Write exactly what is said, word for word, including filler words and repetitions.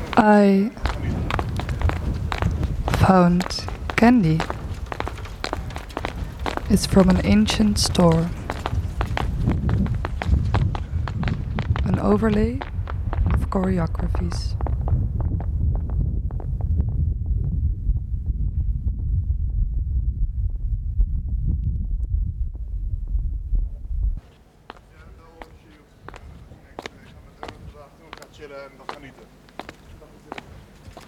I found candy. It's from an ancient store. An overlay of choreographies. Chillen en nog genieten.